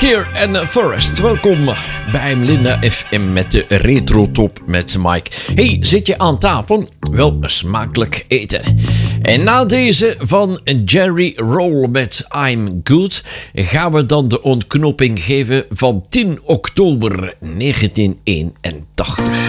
Keir en Forrest, welkom bij Linda FM met de Retro Top met Mike. Hey, zit je aan tafel? Wel, smakelijk eten. En na deze van Jerry Roll met I'm Good gaan we dan de ontknoping geven van 10 oktober 1981.